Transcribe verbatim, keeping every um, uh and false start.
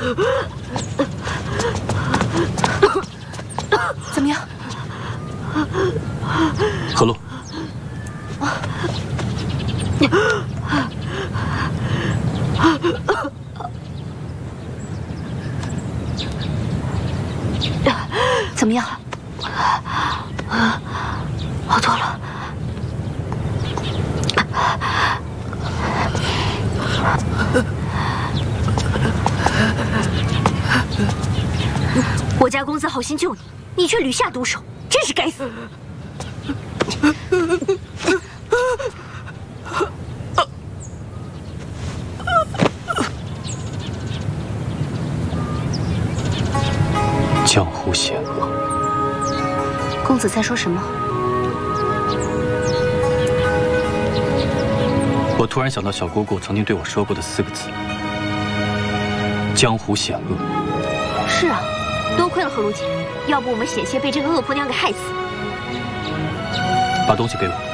怎么样？ 何洛， 怎么样？好多了。我家公子好心救你，你却屡下毒手，真是该死！ 江湖险恶。 公子在说什么？ 我突然想到小姑姑曾经对我说过的四个字：江湖险恶。 是啊，多亏了何如姐，要不我们险些被这个恶婆娘给害死。 把东西给我。